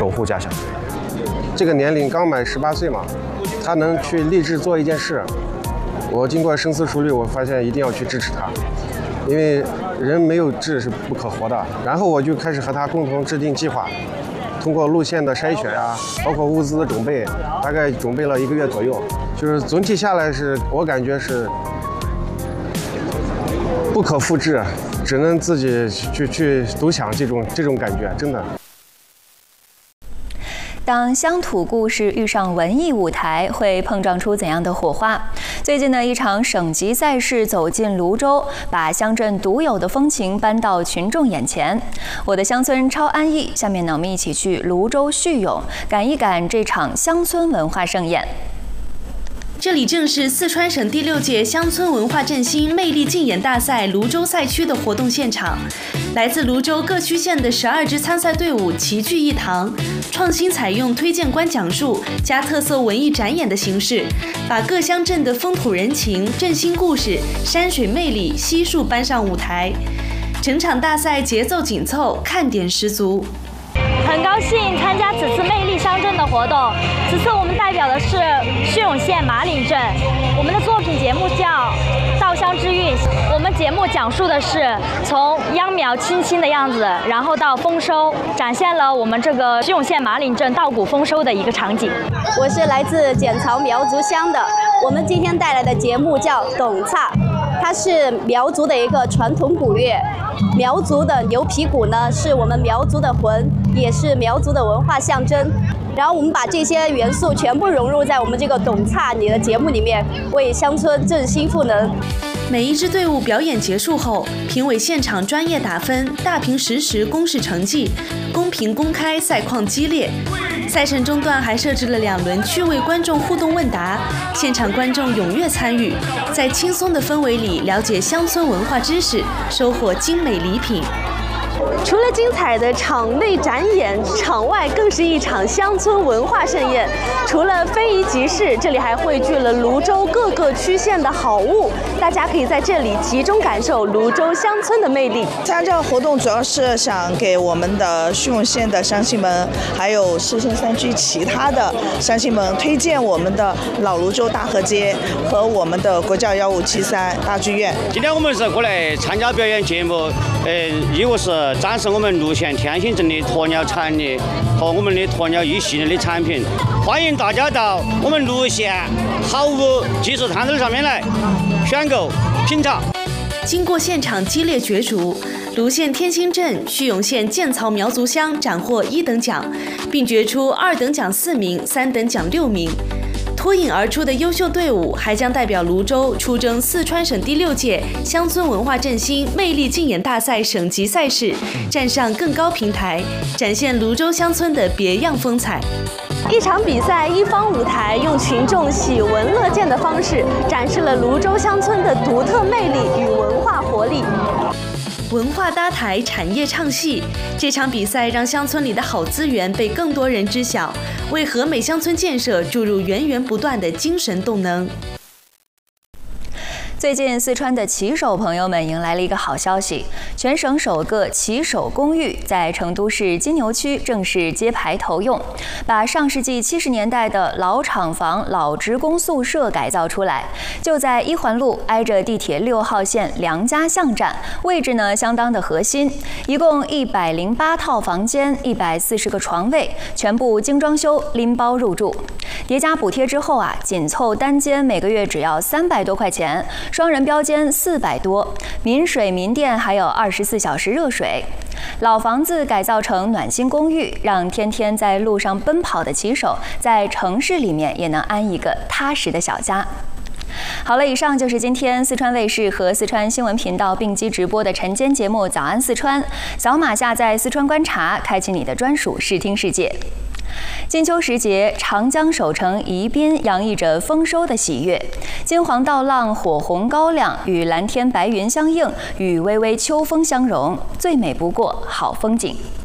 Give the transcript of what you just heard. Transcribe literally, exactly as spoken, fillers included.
守护家乡。这个年龄刚满十八岁嘛，他能去立志做一件事，我经过深思熟虑，我发现一定要去支持他，因为人没有志是不可活的。然后我就开始和他共同制定计划，通过路线的筛选啊，包括物资的准备，大概准备了一个月左右。就是总体下来是我感觉是不可复制，只能自己去去独享这种这种感觉，真的。 当乡土故事遇上文艺舞台，会碰撞出怎样的火花？最近的一场省级赛事走进泸州，把乡镇独有的风情搬到群众眼前。我的乡村超安逸，下面呢，我们一起去泸州叙永，赶一赶这场乡村文化盛宴。 这里正是四川省第六届乡村文化振兴魅力竞演大赛泸州赛区的活动现场，来自泸州各区县的十二支参赛队伍齐聚一堂，创新采用推荐官讲述加特色文艺展演的形式，把各乡镇的风土人情、振兴故事、山水魅力悉数搬上舞台。整场大赛节奏紧凑，看点十足。 很高兴参加此次魅力乡镇的活动。此次我们代表的是叙永县马岭镇，我们的作品节目叫《稻香之韵》。我们节目讲述的是从秧苗青青的样子，然后到丰收，展现了我们这个叙永县马岭镇稻谷丰收的一个场景。 我是来自剪草苗族乡的，我们今天带来的节目叫《董岔》，它是苗族的一个传统鼓乐。苗族的牛皮鼓呢，是我们苗族的魂，也是苗族的文化象征。然后我们把这些元素全部融入在我们这个《董岔》里的节目里面，为乡村振兴赋能。 每一支队伍表演结束后，评委现场专业打分，大评实时公示成绩，公平公开，赛况激烈。赛程中段还设置了两轮趣味观众互动问答，现场观众踊跃参与，在轻松的氛围里了解乡村文化知识，收获精美礼品。 除了精彩的场内展演，场外更是一场乡村文化盛宴。除了非遗集市，这里还汇聚了泸州各个区县的好物，大家可以在这里集中感受泸州乡村的魅力。 参加这个活动主要是想给我们的叙永县的乡亲们，还有四县三区其他的乡亲们推荐我们的老泸州大河街和我们的国教幺五七三大剧院。 今天我们是过来参加表演节目，呃，一个是展示我们泸县天兴镇的鸵鸟产业和我们的鸵鸟一系列的产品，欢迎大家到我们泸县好物集市摊头上面来选购品尝。 经过现场激烈角逐，泸县天兴镇、叙永县剑曹苗族乡斩获一等奖，并决出二等奖四名、三等奖六名。脱颖而出的优秀队伍还将代表泸州出征四川省第六届乡村文化振兴魅力竞演大赛省级赛事，站上更高平台，展现泸州乡村的别样风采。 一场比赛，一方舞台，用群众喜闻乐见的方式，展示了泸州乡村的独特魅力与文化活力。 文化搭台，产业唱戏，这场比赛让乡村里的好资源被更多人知晓，为和美乡村建设注入源源不断的精神动能。 最近，四川的骑手朋友们迎来了一个好消息，全省首个骑手公寓在成都市金牛区正式揭牌投用，把上世纪七十年代的老厂房、老职工宿舍改造出来，就在一环路，挨着地铁六号线梁家巷站，位置呢相当的核心，一共一百零八套房间，一百四十个床位，全部精装修，拎包入住，叠加补贴之后啊，紧凑单间每个月只要三百多块钱。双人标间四百多，民水民电还有二十四小时热水。老房子改造成暖心公寓，让天天在路上奔跑的骑手在城市里面也能安一个踏实的小家。好了，以上就是今天四川卫视和四川新闻频道并机直播的晨间节目《早安四川》，扫码下载四川观察，开启你的专属视听世界。金秋时节，长江首城宜宾洋溢着丰收的喜悦，金黄稻浪火红高粱，与蓝天白云相映，与微微秋风相融，最美不过好风景。